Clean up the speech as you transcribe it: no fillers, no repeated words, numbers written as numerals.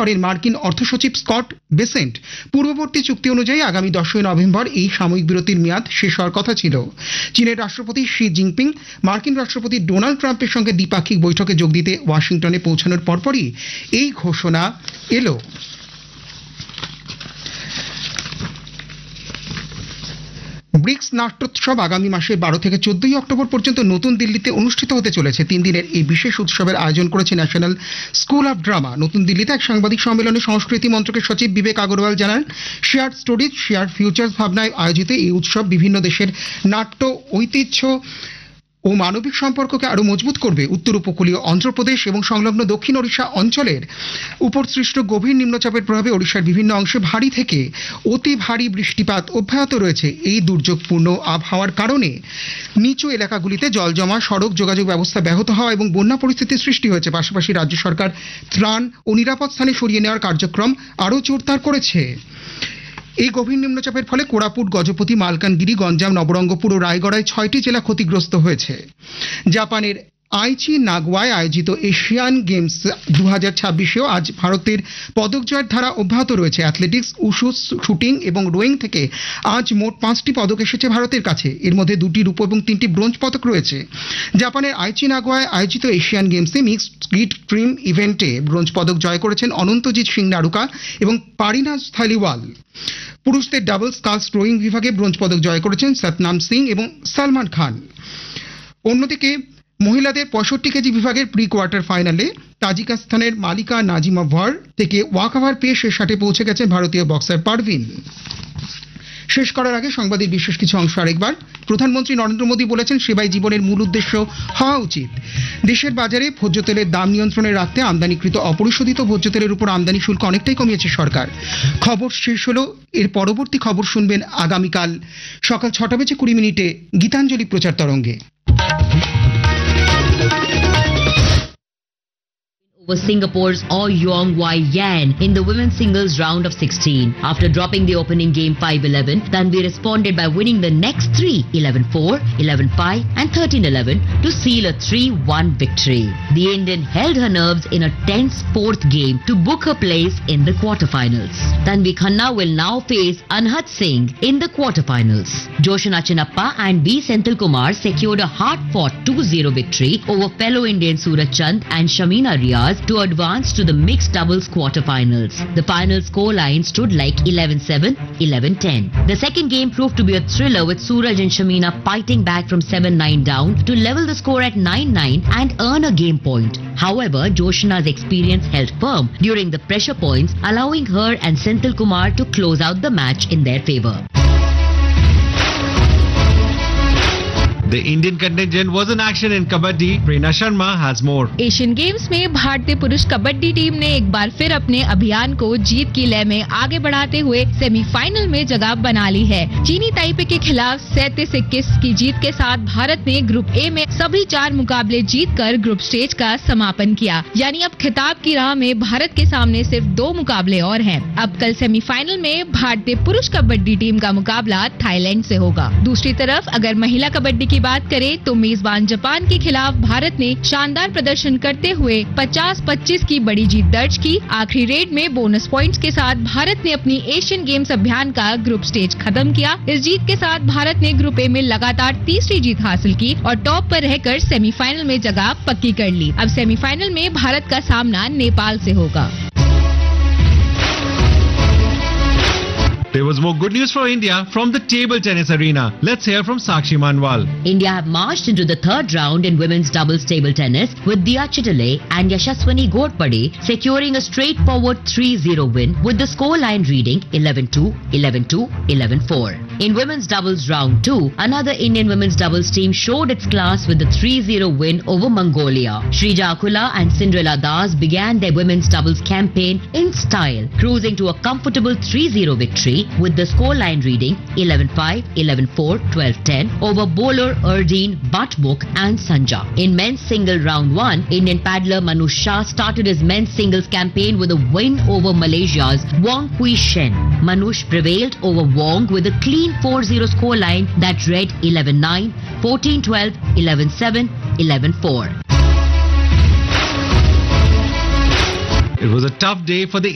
করেন মার্কিন অর্থ সচিব স্কট বেসেন্ট। পূর্ববর্তী চুক্তি অনুযায়ী আগামী 10 নভেম্বর এই সাময়িক বিরতির মেয়াদ শেষ হওয়ার কথা ছিল। চীনের রাষ্ট্রপতি শি জিনপিং মার্কিন রাষ্ট্রপতি ডোনাল্ড ট্রাম্পের সঙ্গে দ্বিপাক্ষিক বৈঠকে যোগ দিতে ওয়াশিংটনে পৌঁছানোর পরপরই এই ঘোষণা এলো। ব্রিক্স নাট্যোৎসব আগামী মাসের 12 থেকে 14 অক্টোবর পর্যন্ত নতুন দিল্লিতে অনুষ্ঠিত হতে চলেছে। 3 দিনের এই বিশেষ উৎসবের আয়োজন করেছে ন্যাশনাল স্কুল অফ ড্রামা। নতুন দিল্লিতে এক সাংবাদিক সম্মেলনে সংস্কৃতি মন্ত্রকের সচিব বিবেক আগরওয়াল জানান, শেয়ার্ড স্টোরিজ শেয়ার্ড ফিউচার্স ভাবনায় আয়োজিত এই উৎসব বিভিন্ন দেশের নাট্য ঐতিহ্য ও মানবিক সম্পর্ককে আরো মজবুত করবে। উত্তর উপকূলীয় অন্ধ্রপ্রদেশ এবং সংলগ্ন দক্ষিণ ওড়িশা অঞ্চলের উপর সৃষ্ট গভীর নিম্নচাপের প্রভাবে ওড়িশার বিভিন্ন অংশে ভারী থেকে অতি ভারী বৃষ্টিপাত অব্যাহত রয়েছে। এই দুর্যোগপূর্ণ আবহাওয়ার কারণে নিচু এলাকাগুলিতে জল জমা, সড়ক যোগাযোগ ব্যবস্থা ব্যাহত হওয়া এবং বন্যা পরিস্থিতির সৃষ্টি হয়েছে। পাশাপাশি রাজ্য সরকার ত্রাণ ও নিরাপদ স্থানে সরিয়ে নেওয়ার কার্যক্রম আরও জোরদার করেছে। এই গভীর নিম্নচাপের ফলে কোরাপুট, গজপতি, মালকানগিরি, গঞ্জাম, নবরঙ্গপুর ও রায়গড়ায় 6টি জেলা ক্ষতিগ্রস্ত হয়েছে। জাপানের আইচি নাগোয়ায় আয়োজিত এশিয়ান গেমস 2026-এও আজ ভারতের পদক জয়ের ধারা অব্যাহত রয়েছে। অ্যাথলেটিক্স, উশু, শুটিং এবং রোয়িং থেকে আজ মোট 5টি পদক এসেছে ভারতের কাছে। এর মধ্যে 2টি রূপো এবং 3টি ব্রোঞ্জ পদক রয়েছে। জাপানের আইচি নাগোয়ায় আয়োজিত এশিয়ান গেমসে মিক্সড স্কিট ট্রিম ইভেন্টে ব্রোঞ্জ পদক জয় করেছেন অনন্তজিৎ সিং নারুকা এবং পারিনাজ থালিওয়াল। পুরুষদের ডাবল স্কালস রোয়িং বিভাগে ব্রোঞ্জ পদক জয় করেছেন সতনাম সিং এবং সালমান খান। অন্যদিকে মহিলাদের 65 কেজি বিভাগের প্রি কোয়ার্টার ফাইনালে তাজিকিস্তানের মালিকা নাজিমোভার থেকে ওয়াকওভার পেয়ে শেষ 8-এ পৌঁছে গেছেন ভারতীয় বক্সার পারভিন। শেষ করার আগে সংবাদের বিশেষ কিছু অংশ আরেকবার। প্রধানমন্ত্রী নরেন্দ্র মোদী বলেছেন, সেবাই জীবনের মূল উদ্দেশ্য হওয়া উচিত। দেশের বাজারে ভোজ্য তেলের দাম নিয়ন্ত্রণে রাখতে আমদানিকৃত অপরিশোধিত ভোজ্য তেলের উপর আমদানি শুল্ক অনেকটাই কমিয়েছে সরকার। খবর শেষ হলো। এর পরবর্তী খবর শুনবেন আগামীকাল সকাল 6:20 গীতাঞ্জলি প্রচার তরঙ্গে। Over Singapore's Au Yong Wai Yan in the women's singles round of 16. After dropping the opening game 5-11, Tanvi responded by winning the next 3, 11-4, 11-5 and 13-11 to seal a 3-1 victory. The Indian held her nerves in a tense fourth game to book her place in the quarterfinals. Tanvi Khanna will now face Anhat Singh in the quarterfinals. Joshna Chinappa and B. Senthil Kumar secured a hard-fought 2-0 victory over fellow Indian Suraj Chand and Shamina Riaz to advance to the mixed doubles quarterfinals. The final scoreline stood like 11-7, 11-10. The second game proved to be a thriller with Suraj and Shamina fighting back from 7-9 down to level the score at 9-9 and earn a game point. However, Joshna's experience held firm during the pressure points, allowing her and Senthil Kumar to close out the match in their favor. The Indian contingent was in action in Kabaddi. Prerna Sharma has more. Asian games में भारतीय पुरुष kabaddi team ने एक बार फिर अपने अभियान को जीत की लय में आगे बढ़ाते हुए सेमीफाइनल में जगह बना ली है। चीनी ताइपे के खिलाफ 37-21 की जीत के साथ भारत ने ग्रुप ए में सभी 4 मुकाबले जीतकर ग्रुप स्टेज का समापन किया। यानी अब खिताब की राह में भारत के सामने सिर्फ 2 मुकाबले और हैं। अब कल सेमीफाइनल में भारतीय पुरुष कबड्डी टीम का मुकाबला थाईलैंड से होगा। दूसरी तरफ अगर महिला कबड्डी की बात करें तो मेजबान जापान के खिलाफ भारत ने शानदार प्रदर्शन करते हुए 50-25 की बड़ी जीत दर्ज की। आखिरी रेड में बोनस पॉइंट्स के साथ भारत ने अपनी एशियन गेम्स अभियान का ग्रुप स्टेज खत्म किया। इस जीत के साथ भारत ने ग्रुप ए में लगातार तीसरी जीत हासिल की और टॉप पर रहकर सेमीफाइनल में जगह पक्की कर ली। अब सेमीफाइनल में भारत का सामना नेपाल से होगा। There was more good news for India from the table tennis arena. Let's hear from Sakshi Manwal. India have marched into the third round in women's doubles table tennis with Diya Chitale and Yashaswini Godpade securing a straightforward 3-0 win with the scoreline reading 11-2, 11-2, 11-4. In women's doubles round 2, another Indian women's doubles team showed its class with the 3-0 win over Mongolia. Shrija Akula and Cinderella Das began their women's doubles campaign in style, cruising to a comfortable 3-0 victory with the scoreline reading 11-5, 11-4, 12-10 over Bowler, Erdene, Butbuk and Sanja. In men's single round 1, Indian paddler Manush Shah started his men's singles campaign with a win over Malaysia's Wong Kui Shen. Manush prevailed over Wong with a clean 4-0 scoreline that read 11-9, 14-12, 11-7, 11-4. It was a tough day for the